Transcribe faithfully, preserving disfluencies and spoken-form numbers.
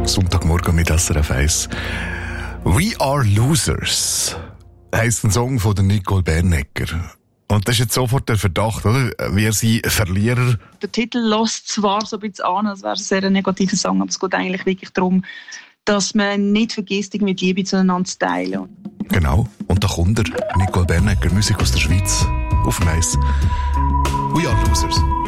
Sonntagmorgen mit S R F eins. «We are losers» heisst ein Song von der Nicole Bernecker. Und das ist jetzt sofort der Verdacht, oder? Wir sind Verlierer. Der Titel lässt zwar so ein bisschen an, als wäre es ein sehr negativer Song, aber es geht eigentlich wirklich darum, dass man nicht vergisst, mit Liebe zueinander zu teilen. Genau. Und da kommt er, Nicole Bernecker, Musik aus der Schweiz, auf dem Eis. «We are losers».